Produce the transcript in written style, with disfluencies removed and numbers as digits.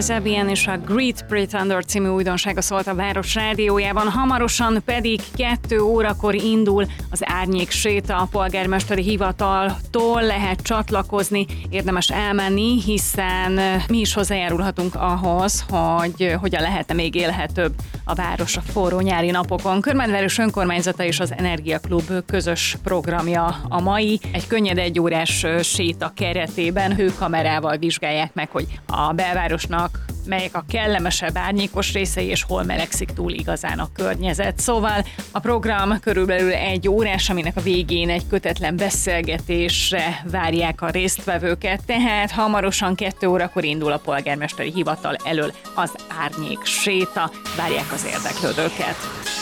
Zebien és a Great Pretender című újdonsága szólt a Város Rádiójában. Hamarosan pedig 2 órakor indul az Árnyék séta. A polgármesteri hivataltól lehet csatlakozni, érdemes elmenni, hiszen mi is hozzájárulhatunk ahhoz, hogy hogyan lehetne még élhetőbb a város a forró nyári napokon. Körmendváros önkormányzata és az Energia Klub közös programja a mai. Egy könnyed 1 órás séta keretében hőkamerával vizsgálják meg, hogy a belvárosnak melyek a kellemesebb árnyékos részei, és hol melegszik túl igazán a környezet. Szóval a program körülbelül 1 órás, aminek a végén egy kötetlen beszélgetésre várják a résztvevőket, tehát hamarosan 2 órakor indul a polgármesteri hivatal elől az Árnyék séta, várják az érdeklődőket.